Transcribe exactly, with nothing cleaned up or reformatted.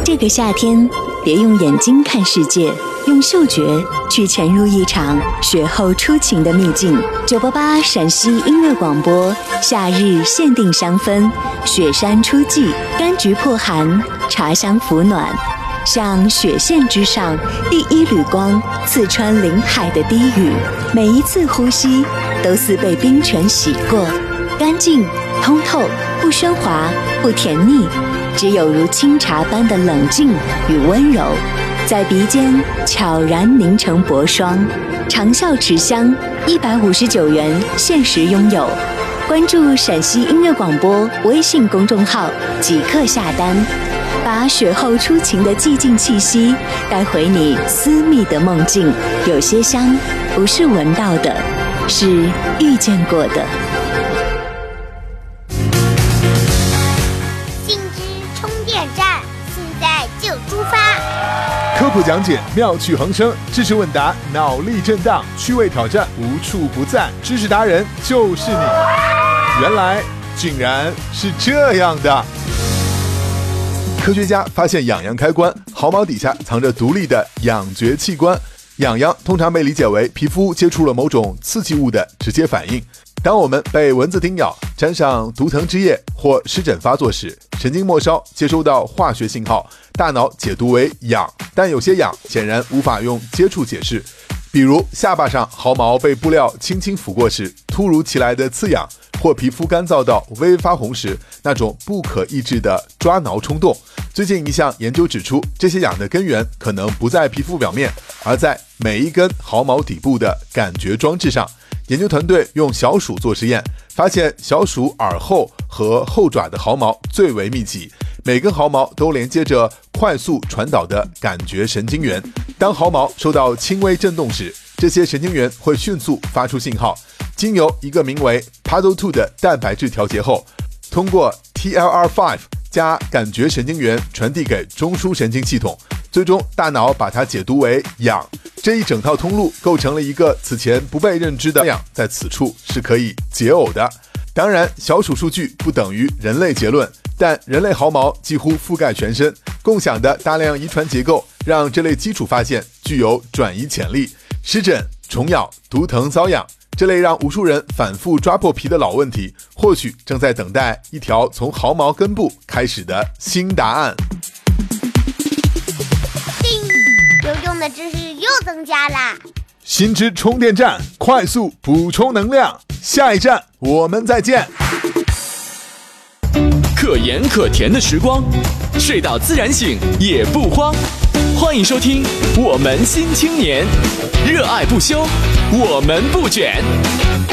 这个夏天，别用眼睛看世界，用嗅觉去潜入一场雪后初晴的秘境。九八八陕西音乐广播，夏日限定香氛，雪山初霁，柑橘破寒，茶香抚暖。像雪线之上第一缕光，刺穿林海的低语，每一次呼吸都似被冰泉洗过，干净通透，不喧哗，不甜腻，只有如清茶般的冷静与温柔，在鼻尖悄然凝成薄霜。长效持香，一百五十九元限时拥有。关注陕西音乐广播微信公众号，即刻下单，把雪后初晴的寂静气息带回你私密的梦境。有些香不是闻到的，是遇见过的。 信之充电站，现在就出发。 科普讲解，妙趣横生；知识问答，脑力震荡；趣味挑战，无处不在。知识达人就是你。原来竟然是这样的。科学家发现痒痒开关，毫毛底下藏着独立的痒觉器官。痒痒通常被理解为皮肤接触了某种刺激物的直接反应。当我们被蚊子叮咬，沾上毒藤汁液或湿疹发作时，神经末梢接收到化学信号，大脑解读为痒，但有些痒显然无法用接触解释。比如下巴上毫毛被布料轻轻抚过时突如其来的刺痒，或皮肤干燥到微微发红时那种不可抑制的抓挠冲动。最近一项研究指出，这些痒的根源可能不在皮肤表面，而在每一根毫毛底部的感觉装置上。研究团队用小鼠做实验，发现小鼠耳后和后爪的毫毛最为密集，每根毫毛都连接着快速传导的感觉神经元。当毫毛受到轻微震动时，这些神经元会迅速发出信号，经由一个名为 P A D O 二 的蛋白质调节后，通过 T L R 五 加感觉神经元传递给中枢神经系统，最终大脑把它解读为痒。这一整套通路构成了一个此前不被认知的痒，在此处是可以解耦的。当然，小鼠数据不等于人类结论，但人类毫毛几乎覆盖全身，共享的大量遗传结构让这类基础发现具有转移潜力。湿疹、虫咬、毒藤瘙痒，这类让无数人反复抓破皮的老问题，或许正在等待一条从毫毛根部开始的新答案。 叮，有用的知识又增加啦！ 新知充电站，快速补充能量。下一站我们再见。 可盐可甜的时光，睡到自然醒也不慌。欢迎收听我们新青年，热爱不休，我们不卷。